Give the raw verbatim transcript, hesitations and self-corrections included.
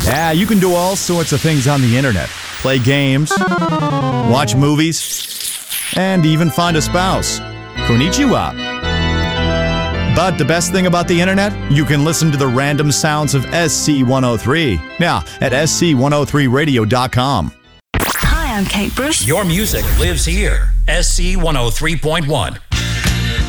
Yeah, you can do all sorts of things on the internet. Play games, watch movies, and even find a spouse. Konnichiwa. But the best thing about the internet? You can listen to the random sounds of S C one oh three. Now, at S C one oh three radio dot com. Hi, I'm Kate Bush. Your music lives here. S C one oh three point one.